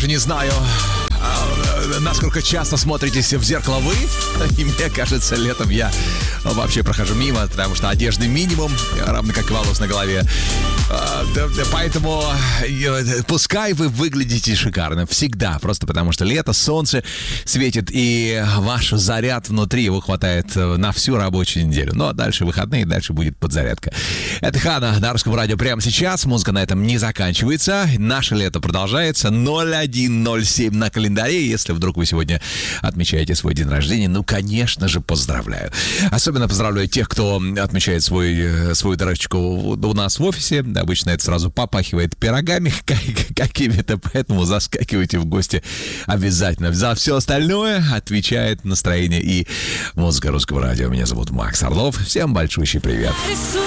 даже не знаю, насколько часто смотритесь в зеркало вы. И мне кажется, летом я вообще прохожу мимо, потому что одежды минимум, равно как и волос на голове. Поэтому пускай вы выглядите шикарно всегда, просто потому что лето, солнце светит, и ваш заряд внутри, его хватает на всю рабочую неделю. Ну, а дальше выходные, дальше будет подзарядка. Это Хана на Русском радио прямо сейчас. Музыка на этом не заканчивается. Наше лето продолжается. 0107 на календаре. Если вдруг вы сегодня отмечаете свой день рождения, ну, конечно же, поздравляю. Особенно поздравляю тех, кто отмечает свою дырочку у нас в офисе. Обычно это сразу попахивает пирогами какими-то, поэтому заскакивайте в гости обязательно. За все остальное отвечает настроение и музыка Русского радио. Меня зовут Макс Орлов. Всем большущий привет.